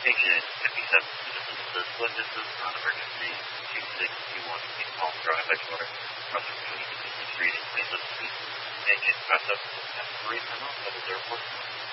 Agent 57, this is the split distance non-emergency 2621 East Palm Drive, Edgewater, Russell County, Street, Cleveland, Agent 57, 3 Menlo, Federal Airport.